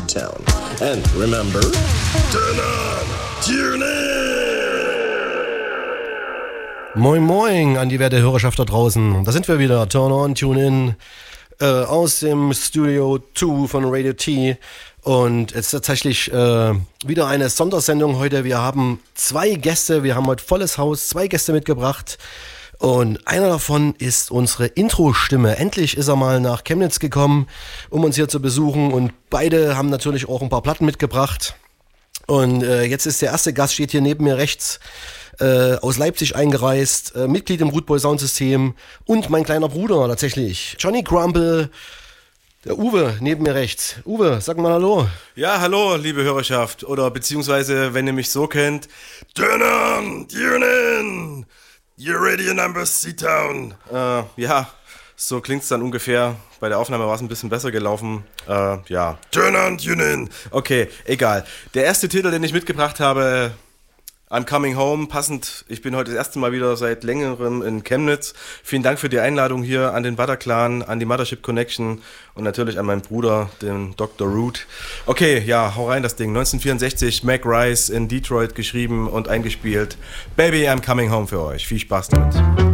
town. And remember, turn on, tune in! Moin moin an die werte Hörerschaft da draußen. Da sind wir wieder, Turn on, tune in, aus dem Studio 2 von Radio T. Und es ist tatsächlich wieder eine Sondersendung heute. Wir haben 2 Gäste, wir haben heute volles Haus, 2 Gäste mitgebracht. Und einer davon ist unsere Intro-Stimme. Endlich ist er mal nach Chemnitz gekommen, um uns hier zu besuchen. Und beide haben natürlich auch ein paar Platten mitgebracht. Und jetzt ist der erste Gast, steht hier neben mir rechts, aus Leipzig eingereist, Mitglied im Rootboy Soundsystem und mein kleiner Bruder tatsächlich, Johnny Grumble, der Uwe neben mir rechts. Uwe, sag mal Hallo. Ja, hallo, liebe Hörerschaft. Oder beziehungsweise, wenn ihr mich so kennt, turn on, tune in, your radio number C-Town. Ja, so klingt's dann ungefähr. Bei der Aufnahme war es ein bisschen besser gelaufen. Ja, turn on, tune in. Okay, egal. Der erste Titel, den ich mitgebracht habe, I'm Coming Home, passend. Ich bin heute das erste Mal wieder seit längerem in Chemnitz. Vielen Dank für die Einladung hier an den Butter-Clan, an die Mothership Connection und natürlich an meinen Bruder, den Dr. Root. Okay, ja, hau rein das Ding. 1964, Mac Rice in Detroit geschrieben und eingespielt. Baby, I'm Coming Home für euch. Viel Spaß damit.